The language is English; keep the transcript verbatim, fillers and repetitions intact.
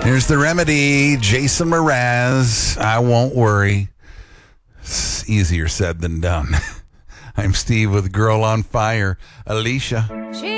Here's the remedy. Jason Mraz. I won't worry. It's easier said than done. I'm Steve with Girl on Fire. Alicia. She